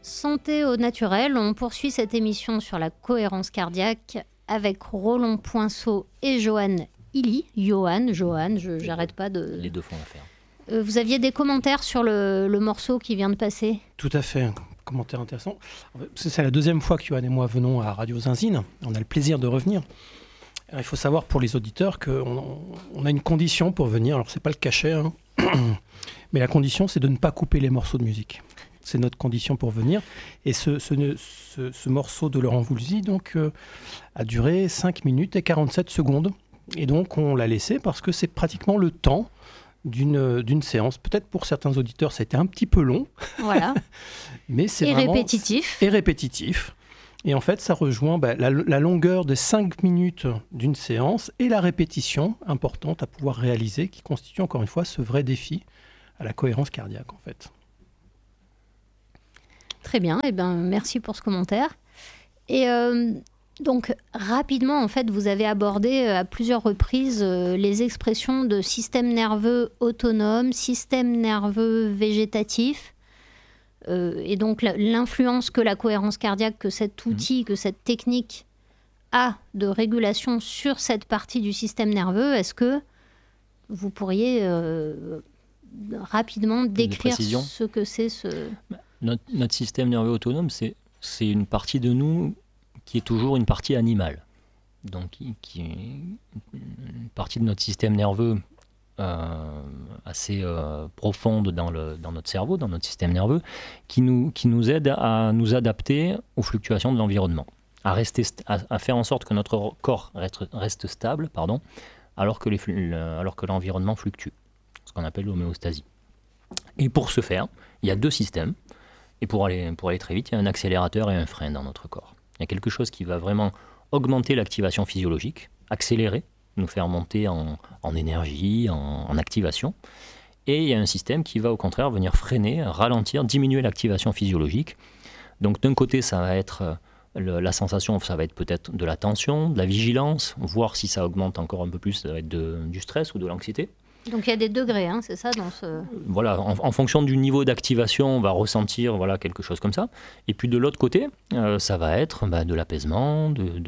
Santé au naturel, on poursuit cette émission sur la cohérence cardiaque avec Roland Poinceau et Johan Illy. Johan, j'arrête pas de... Les deux font l'affaire. Vous aviez des commentaires sur le morceau qui vient de passer ? Tout à fait, un commentaire intéressant. C'est la deuxième fois que Johan et moi venons à Radio Zinzine. On a le plaisir de revenir. Alors, il faut savoir pour les auditeurs qu'on a une condition pour venir. Alors, c'est pas le cachet, hein. Mais la condition, c'est de ne pas couper les morceaux de musique. C'est notre condition pour venir. Et ce morceau de Laurent Voulzy donc, a duré 5 minutes et 47 secondes. Et donc, on l'a laissé parce que c'est pratiquement le temps d'une séance. Peut-être pour certains auditeurs, ça a été un petit peu long. Voilà. Mais c'est et vraiment... répétitif. Et répétitif. Et en fait, ça rejoint la longueur des 5 minutes d'une séance et la répétition importante à pouvoir réaliser qui constitue encore une fois ce vrai défi à la cohérence cardiaque en fait. Très bien, merci pour ce commentaire. Et donc rapidement, en fait, vous avez abordé à plusieurs reprises les expressions de système nerveux autonome, système nerveux végétatif. Et donc l'influence que la cohérence cardiaque, que cet outil, que cette technique a de régulation sur cette partie du système nerveux, est-ce que vous pourriez rapidement décrire ce que c'est Notre système nerveux autonome, c'est une partie de nous qui est toujours une partie animale. Donc qui est une partie de notre système nerveux assez profonde dans notre cerveau, dans notre système nerveux, qui nous aide à nous adapter aux fluctuations de l'environnement, à faire en sorte que notre corps reste stable, alors que l'environnement fluctue, ce qu'on appelle l'homéostasie. Et pour ce faire, il y a deux systèmes, et pour aller très vite, il y a un accélérateur et un frein dans notre corps. Il y a quelque chose qui va vraiment augmenter l'activation physiologique, accélérer, nous faire monter en énergie, en activation. Et il y a un système qui va au contraire venir freiner, ralentir, diminuer l'activation physiologique. Donc d'un côté, ça va être la sensation, ça va être peut-être de la tension, de la vigilance, voir si ça augmente encore un peu plus, ça va être du stress ou de l'anxiété. Donc il y a des degrés, hein, c'est ça dans ce... Voilà, en fonction du niveau d'activation, on va ressentir quelque chose comme ça. Et puis de l'autre côté, ça va être de l'apaisement,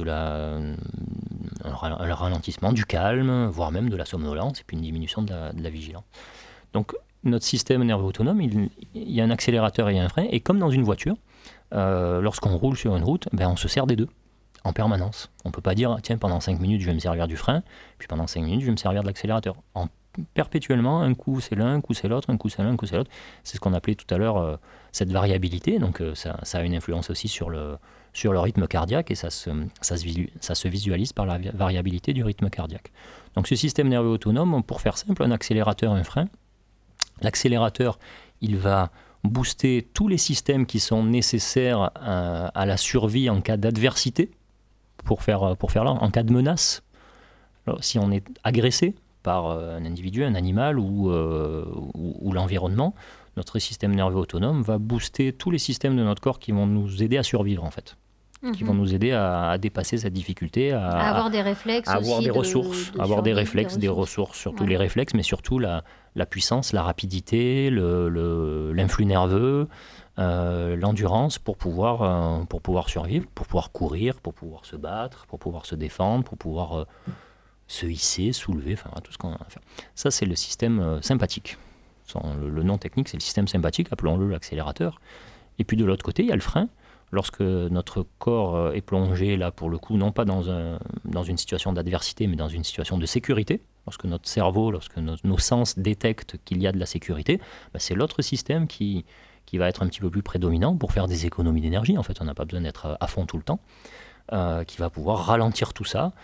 un ralentissement, du calme, voire même de la somnolence, et puis une diminution de la vigilance. Donc notre système nerveux autonome, il y a un accélérateur et un frein, et comme dans une voiture, lorsqu'on roule sur une route, on se sert des deux en permanence. On ne peut pas dire, tiens, pendant 5 minutes, je vais me servir du frein, puis pendant 5 minutes, je vais me servir de l'accélérateur. Perpétuellement, un coup c'est l'un, un coup c'est l'autre, un coup c'est l'un, un coup c'est l'autre. C'est ce qu'on appelait tout à l'heure cette variabilité. Donc ça a une influence aussi sur le rythme cardiaque et ça se visualise par la variabilité du rythme cardiaque. Donc ce système nerveux autonome, pour faire simple, un accélérateur, un frein. L'accélérateur, il va booster tous les systèmes qui sont nécessaires à la survie en cas d'adversité, pour faire là, en cas de menace. Alors, si on est agressé par un individu, un animal ou l'environnement, notre système nerveux autonome va booster tous les systèmes de notre corps qui vont nous aider à survivre en fait, qui vont nous aider à dépasser cette difficulté, à avoir des réflexes, à avoir aussi des ressources, avoir des réflexes, des ressources, surtout les réflexes, mais surtout la puissance, la rapidité, l'influx nerveux, l'endurance pour pouvoir survivre, pour pouvoir courir, pour pouvoir se battre, pour pouvoir se défendre, pour pouvoir se hisser, soulever, tout ce qu'on a à faire. Ça, c'est le système sympathique. Le nom technique, c'est le système sympathique, appelons-le l'accélérateur. Et puis de l'autre côté, il y a le frein. Lorsque notre corps est plongé, là, pour le coup, non pas dans une situation d'adversité, mais dans une situation de sécurité, lorsque notre cerveau, lorsque nos sens détectent qu'il y a de la sécurité, c'est l'autre système qui va être un petit peu plus prédominant pour faire des économies d'énergie. En fait, on n'a pas besoin d'être à fond tout le temps, qui va pouvoir ralentir tout ça,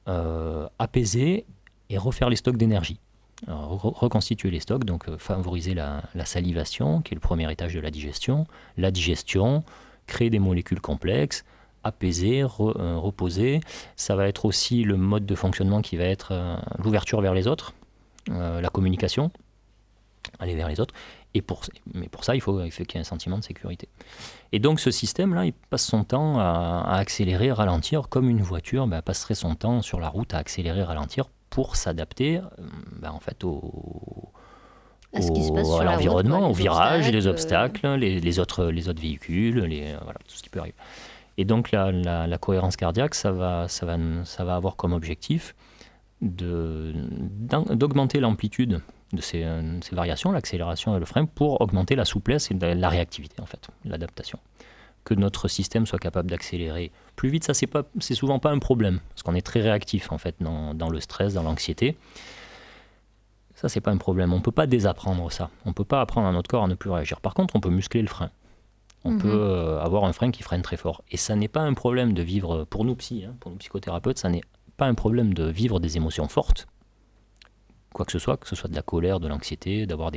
apaiser et refaire les stocks d'énergie. Reconstituer les stocks, donc favoriser la salivation, qui est le premier étage de la digestion, créer des molécules complexes, apaiser, reposer. Ça va être aussi le mode de fonctionnement qui va être l'ouverture vers les autres, la communication, aller vers les autres. Mais pour ça, il faut qu'il y ait un sentiment de sécurité. Et donc ce système-là, il passe son temps à accélérer, ralentir, comme une voiture passerait son temps sur la route à accélérer, ralentir pour s'adapter en fait aux à ce qui se passe à sur l'environnement, aux virages, les obstacles, les autres véhicules, voilà, tout ce qui peut arriver. Et donc la cohérence cardiaque, ça va avoir comme objectif d'augmenter l'amplitude de ces variations, l'accélération et le frein, pour augmenter la souplesse et la réactivité, en fait, l'adaptation. Que notre système soit capable d'accélérer plus vite, ça c'est souvent pas un problème, parce qu'on est très réactif en fait dans le stress, dans l'anxiété. Ça c'est pas un problème, on peut pas désapprendre ça, on peut pas apprendre à notre corps à ne plus réagir. Par contre, on peut muscler le frein. On peut avoir un frein qui freine très fort. Et ça n'est pas un problème de vivre, pour nous pour nous psychothérapeutes, ça n'est pas un problème de vivre des émotions fortes, quoi que ce soit de la colère, de l'anxiété, d'avoir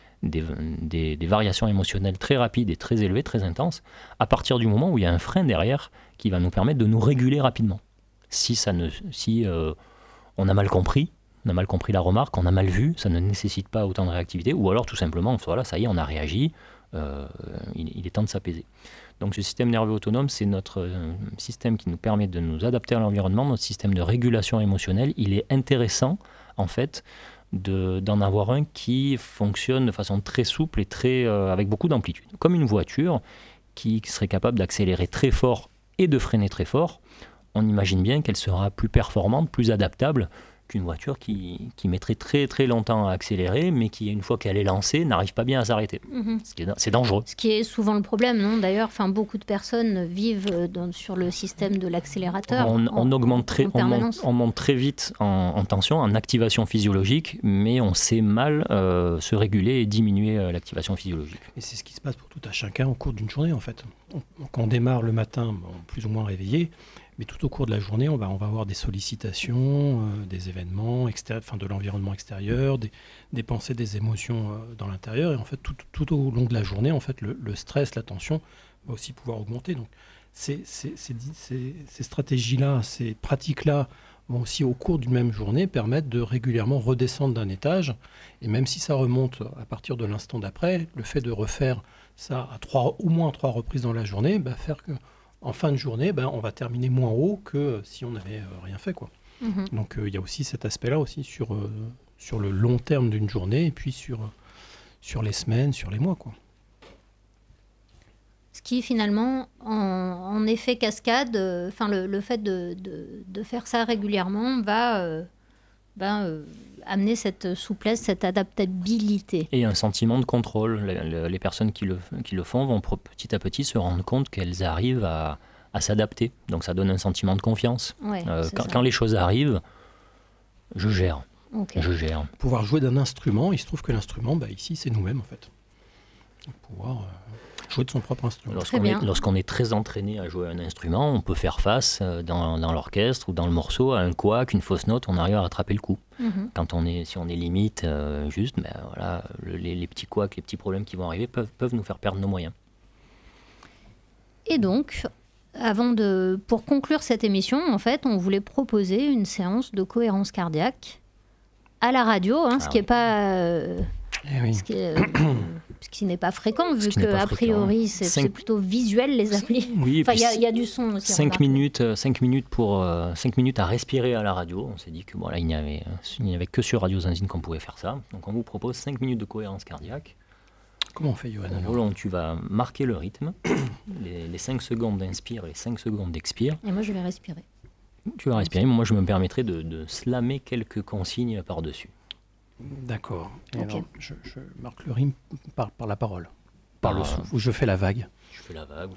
des variations émotionnelles très rapides et très élevées, très intenses, à partir du moment où il y a un frein derrière qui va nous permettre de nous réguler rapidement. Si on a mal compris la remarque, on a mal vu, ça ne nécessite pas autant de réactivité, ou alors tout simplement, voilà, ça y est, on a réagi, il est temps de s'apaiser. Donc ce système nerveux autonome, c'est notre système qui nous permet de nous adapter à l'environnement, notre système de régulation émotionnelle. Il est intéressant, en fait, d'en avoir un qui fonctionne de façon très souple et avec beaucoup d'amplitude. Comme une voiture qui serait capable d'accélérer très fort et de freiner très fort, on imagine bien qu'elle sera plus performante, plus adaptable qu'une voiture qui mettrait très très longtemps à accélérer, mais qui, une fois qu'elle est lancée, n'arrive pas bien à s'arrêter. C'est dangereux. Ce qui est souvent le problème, non ? D'ailleurs, beaucoup de personnes vivent sur le système de l'accélérateur. On monte très vite en tension, en activation physiologique, mais on sait mal se réguler et diminuer l'activation physiologique. Et c'est ce qui se passe pour tout un chacun au cours d'une journée, en fait. Quand on démarre le matin, plus ou moins réveillé, mais tout au cours de la journée, on va avoir des sollicitations, des événements extérieurs, de l'environnement extérieur, des pensées, des émotions dans l'intérieur. Et en fait, tout au long de la journée, en fait, le stress, la tension va aussi pouvoir augmenter. Donc, ces stratégies-là, ces pratiques-là vont aussi, au cours d'une même journée, permettre de régulièrement redescendre d'un étage. Et même si ça remonte à partir de l'instant d'après, le fait de refaire ça au moins 3 reprises dans la journée, faire que en fin de journée, on va terminer moins haut que si on n'avait rien fait, quoi. Donc il y a aussi cet aspect-là aussi sur le long terme d'une journée et puis sur les semaines, sur les mois, quoi. Ce qui finalement, en effet cascade, le fait de faire ça régulièrement va amener cette souplesse, cette adaptabilité. Et un sentiment de contrôle. Les personnes qui le font vont petit à petit se rendre compte qu'elles arrivent à s'adapter. Donc ça donne un sentiment de confiance. Ouais, quand les choses arrivent, je gère. Okay. Je gère. Pouvoir jouer d'un instrument, il se trouve que l'instrument, ici, c'est nous-mêmes, en fait. Pouvoir jouer de son propre instrument. Lorsqu'on est très entraîné à jouer un instrument, on peut faire face dans l'orchestre ou dans le morceau à un couac, une fausse note, on arrive à rattraper le coup. Si on est limite juste, voilà, les petits couacs, les petits problèmes qui vont arriver peuvent nous faire perdre nos moyens. Et donc, pour conclure cette émission, en fait, on voulait proposer une séance de cohérence cardiaque à la radio, ce qui n'est pas... ce qui n'est pas fréquent, vu qu'a priori, c'est plutôt visuel, les applis. Oui, il y a du son aussi. 5 minutes à respirer à la radio. On s'est dit que il n'y avait que sur Radio Zinzine qu'on pouvait faire ça. Donc on vous propose 5 minutes de cohérence cardiaque. Comment on fait, Johan? Roland, tu vas marquer le rythme, les 5 secondes d'inspire et les 5 secondes d'expire. Et moi, je vais respirer. Tu vas respirer, moi je me permettrai de slammer quelques consignes par-dessus. D'accord. Okay. Alors, je marque le rythme par la parole, par le souffle, ou je fais la vague. Je fais la vague,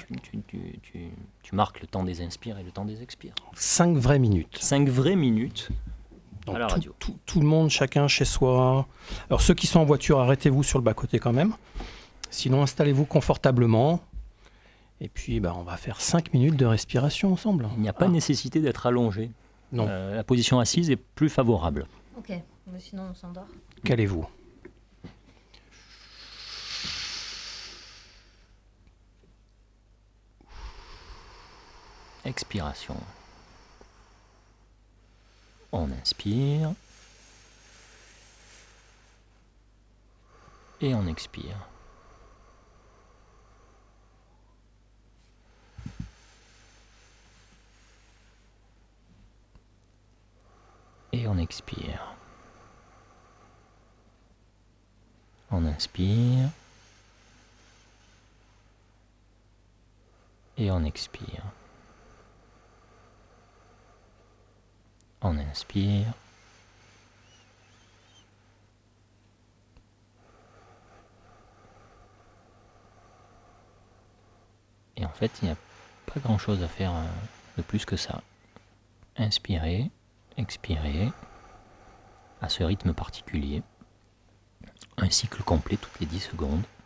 tu marques le temps des inspires et le temps des expires. 5 vraies minutes. 5 vraies minutes. Donc, à la radio. Tout le monde, chacun chez soi. Alors ceux qui sont en voiture, arrêtez-vous sur le bas-côté quand même. Sinon, installez-vous confortablement. Et puis, on va faire 5 minutes de respiration ensemble. Il n'y a pas nécessité d'être allongé. Non. La position assise est plus favorable. Ok, mais sinon on s'endort. Calez-vous. Expiration. On inspire. Et on expire. Et on expire. On inspire. Et on expire. On inspire. Et en fait, il n'y a pas grand-chose à faire de plus que ça. Inspirer, expirer, à ce rythme particulier. Un cycle complet toutes les 10 secondes.